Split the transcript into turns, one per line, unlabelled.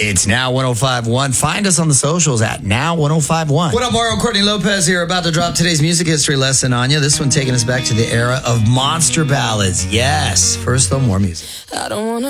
It's Now 105.1. Find us on the socials at Now 105.1.
What up, Mario? Courtney Lopez here, about to drop today's music history lesson on you. This one taking us back to the era of monster ballads. Yes. First, though, more music.
I don't want to